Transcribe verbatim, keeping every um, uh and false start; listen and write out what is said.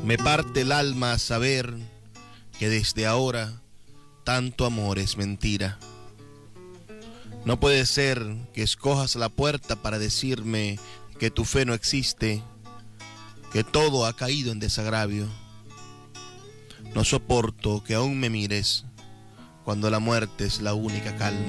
Me parte el alma saber que desde ahora tanto amor es mentira. No puede ser que escojas la puerta para decirme que tu fe no existe, que todo ha caído en desagravio. No soporto que aún me mires cuando la muerte es la única calma.